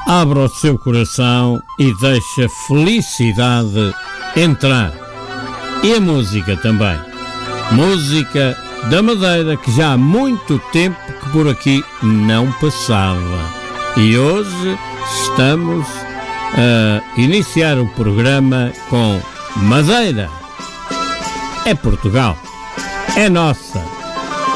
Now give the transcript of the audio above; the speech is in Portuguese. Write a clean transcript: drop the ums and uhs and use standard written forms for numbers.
abra o seu coração e deixe a felicidade entrar. E a música também. Música da Madeira que já há muito tempo que por aqui não passava. E hoje estamos a iniciar o programa com Madeira. É Portugal. É nossa.